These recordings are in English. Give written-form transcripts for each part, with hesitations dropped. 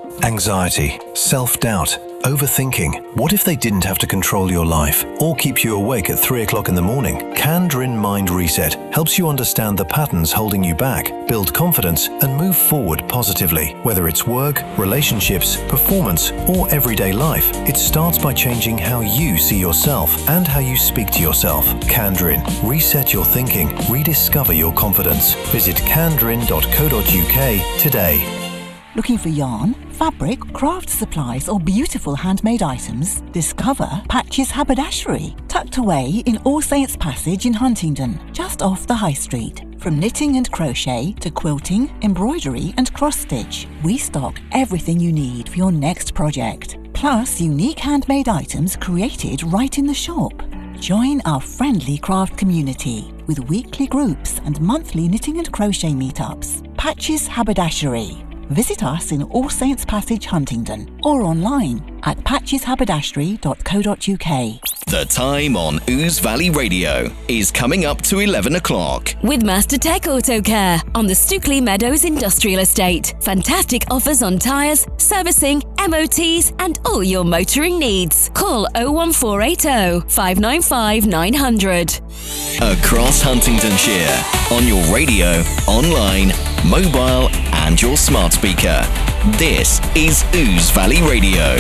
Anxiety, self-doubt, overthinking. What if they didn't have to control your life or keep you awake at 3 o'clock in the morning? Candrin Mind Reset helps you understand the patterns holding you back, build confidence, and move forward positively. Whether it's work, relationships, performance, or everyday life, it starts by changing how you see yourself and how you speak to yourself. Candrin. Reset your thinking. Rediscover your confidence. Visit candrin.co.uk today. Looking for yarn, fabric, craft supplies or beautiful handmade items? Discover Patches Haberdashery, tucked away in All Saints Passage in Huntingdon, just off the High Street. From knitting and crochet to quilting, embroidery and cross-stitch, we stock everything you need for your next project. Plus unique handmade items created right in the shop. Join our friendly craft community with weekly groups and monthly knitting and crochet meetups. Patches Haberdashery. Visit us in All Saints Passage, Huntingdon, or online at patcheshaberdashery.co.uk. The time on Ouse Valley Radio is coming up to 11 o'clock. With Master Tech Auto Care on the Stookley Meadows Industrial Estate. Fantastic offers on tyres, servicing, MOTs and all your motoring needs. Call 01480 595 900. Across Huntingdonshire, on your radio, online, mobile and your smart speaker. This is Ouse Valley Radio.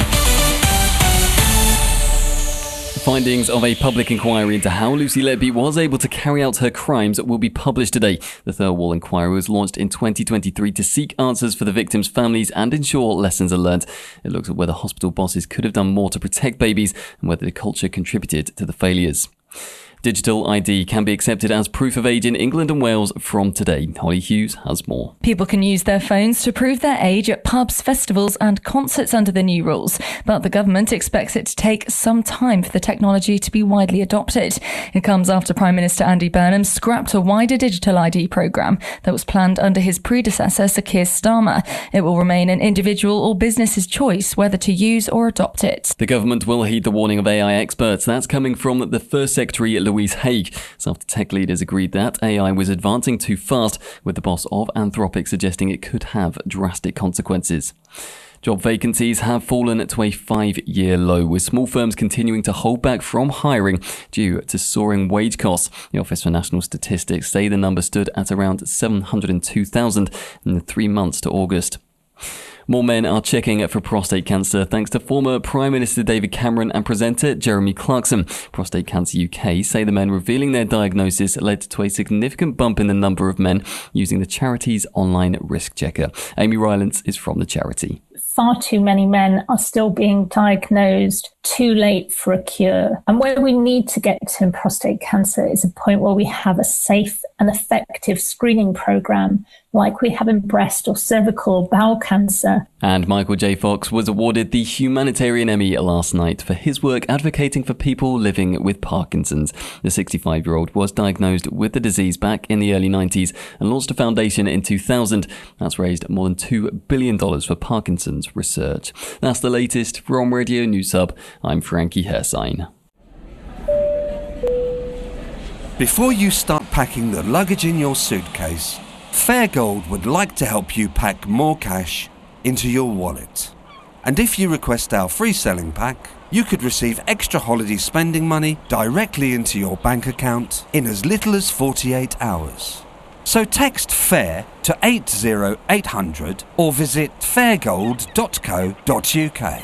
Findings of a public inquiry into how Lucy Letby was able to carry out her crimes will be published today. The Thirlwall inquiry was launched in 2023 to seek answers for the victims' families and ensure lessons are learnt. It looks at whether hospital bosses could have done more to protect babies and whether the culture contributed to the failures. Digital ID can be accepted as proof of age in England and Wales from today. Holly Hughes has more. People can use their phones to prove their age at pubs, festivals and concerts under the new rules. But the government expects it to take some time for the technology to be widely adopted. It comes after Prime Minister Andy Burnham scrapped a wider digital ID programme that was planned under his predecessor, Sir Keir Starmer. It will remain an individual or business's choice whether to use or adopt it. The government will heed the warning of AI experts. That's coming from the First Secretary, Louise Haigh. So after tech leaders agreed that AI was advancing too fast, with the boss of Anthropic suggesting it could have drastic consequences. Job vacancies have fallen to a 5-year low, with small firms continuing to hold back from hiring due to soaring wage costs. The Office for National Statistics say the number stood at around 702,000 in the 3 months to August. More men are checking for prostate cancer thanks to former Prime Minister David Cameron and presenter Jeremy Clarkson. Prostate Cancer UK say the men revealing their diagnosis led to a significant bump in the number of men using the charity's online risk checker. Amy Rylance is from the charity. Far too many men are still being diagnosed too late for a cure. And where we need to get to in prostate cancer is a point where we have a safe and effective screening programme like we have in breast or cervical or bowel cancer. And Michael J. Fox was awarded the Humanitarian Emmy last night for his work advocating for people living with Parkinson's. The 65-year-old was diagnosed with the disease back in the early 90s and launched a foundation in 2000. That's raised more than $2 billion for Parkinson's research. That's the latest from Radio News Hub. I'm Frankie Hersign. Before you start packing the luggage in your suitcase, Fairgold would like to help you pack more cash into your wallet. And if you request our free selling pack, you could receive extra holiday spending money directly into your bank account in as little as 48 hours. So text FAIR to 80800 or visit fairgold.co.uk.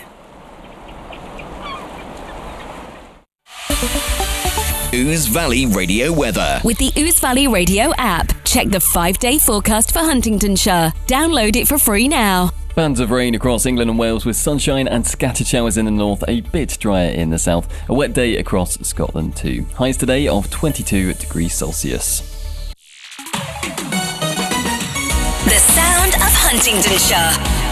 Ouse Valley Radio weather. With the Ouse Valley Radio app, check the 5-day forecast for Huntingdonshire. Download it for free now. Bands of rain across England and Wales with sunshine and scattered showers in the north, a bit drier in the south. A wet day across Scotland too. Highs today of 22 degrees Celsius. The sound of Huntingdonshire.